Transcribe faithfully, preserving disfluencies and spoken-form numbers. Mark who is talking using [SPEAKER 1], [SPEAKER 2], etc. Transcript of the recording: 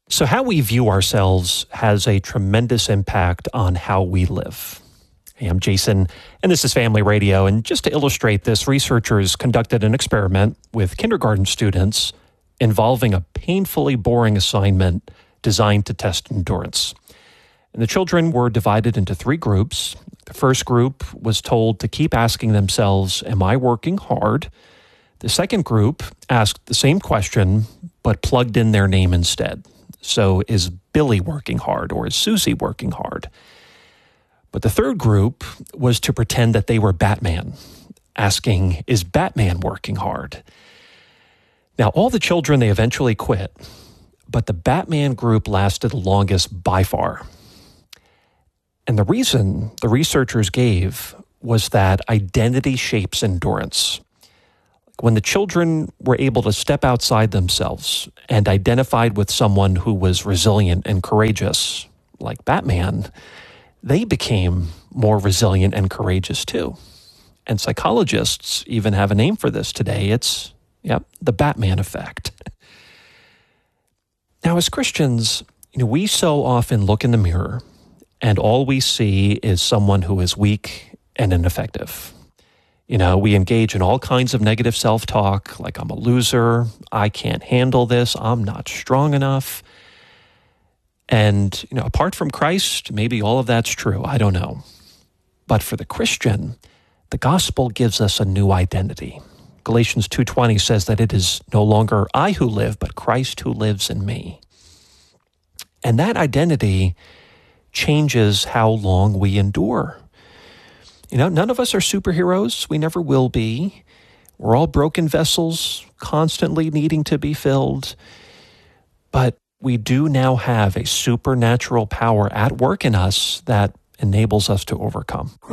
[SPEAKER 1] So how we view ourselves has a tremendous impact on how we live. Hey, I'm Jason, and this is Family Radio. And just to illustrate this, researchers conducted an experiment with kindergarten students involving a painfully boring assignment designed to test endurance. And the children were divided into three groups. The first group was told to keep asking themselves, am I working hard? The second group asked the same question, but plugged in their name instead. So is Billy working hard or is Susie working hard? But the third group was to pretend that they were Batman, asking, is Batman working hard? Now, all the children, they eventually quit, but the Batman group lasted the longest by far. And the reason the researchers gave was that identity shapes endurance. When the children were able to step outside themselves and identified with someone who was resilient and courageous, like Batman, they became more resilient and courageous too. And psychologists even have a name for this today. It's, yep, the Batman effect. Now, as Christians, you know, we so often look in the mirror and all we see is someone who is weak and ineffective. You know, we engage in all kinds of negative self-talk, like I'm a loser, I can't handle this, I'm not strong enough. And, you know, apart from Christ, maybe all of that's true, I don't know. But for the Christian, the gospel gives us a new identity. Galatians two twenty says that it is no longer I who live, but Christ who lives in me. And that identity changes how long we endure. You know, none of us are superheroes. We never will be. We're all broken vessels, constantly needing to be filled. But we do now have a supernatural power at work in us that enables us to overcome.